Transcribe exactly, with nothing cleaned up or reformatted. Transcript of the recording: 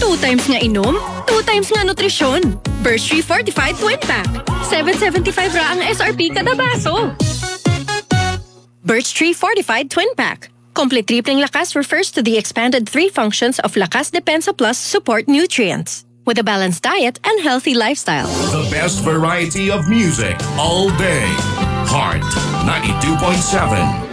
Two times nga inom, two times nga nutrisyon. Birch Tree Fortified Twin Pack. seven seventy-five ra ang S R P kada baso. Birch Tree Fortified Twin Pack. Complete tripling lakas refers to the expanded three functions of Lakas Depensa Plus support nutrients. With a balanced diet and healthy lifestyle. The best variety of music all day. Heart ninety-two point seven.